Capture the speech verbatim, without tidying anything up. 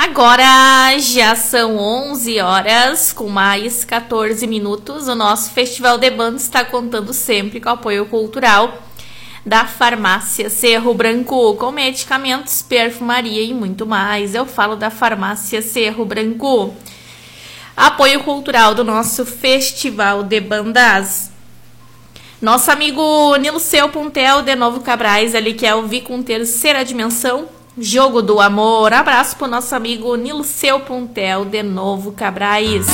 Agora já são onze horas com mais quatorze minutos. O nosso Festival de Bandas está contando sempre com o apoio cultural da Farmácia Cerro Branco, com medicamentos, perfumaria e muito mais. Eu falo da Farmácia Cerro Branco. Apoio cultural do nosso Festival de Bandas. Nosso amigo Nilceu Puntel de Novo Cabrais, ali que é o Vi com Terceira Dimensão, Jogo do Amor. Abraço pro nosso amigo Nilceu Puntel de Novo Cabrais.